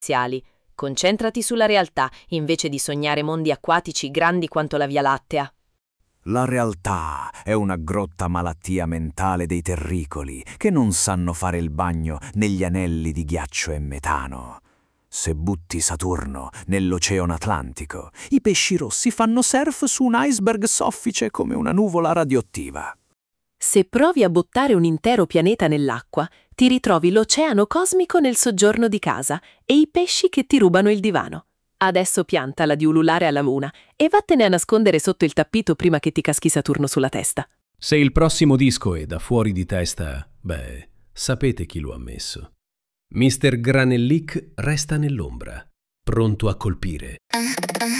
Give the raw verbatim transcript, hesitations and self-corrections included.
spaziali. Concentrati sulla realtà, invece di sognare mondi acquatici grandi quanto la Via Lattea. La realtà è una grotta malattia mentale dei terricoli che non sanno fare il bagno negli anelli di ghiaccio e metano. Se butti Saturno nell'Oceano Atlantico, i pesci rossi fanno surf su un iceberg soffice come una nuvola radioattiva. Se provi a buttare un intero pianeta nell'acqua, ti ritrovi l'oceano cosmico nel soggiorno di casa e i pesci che ti rubano il divano. Adesso piantala di ululare alla luna e vattene a nascondere sotto il tappeto prima che ti caschi Saturno sulla testa. Se il prossimo disco è da fuori di testa, beh, sapete chi lo ha messo. mister Granellic resta nell'ombra, pronto a colpire.